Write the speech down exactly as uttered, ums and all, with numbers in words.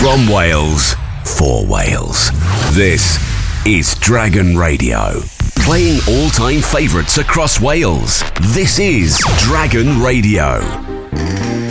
From Wales, for Wales. This is Dragon Radio. Playing all-time favourites across Wales. This is Dragon Radio.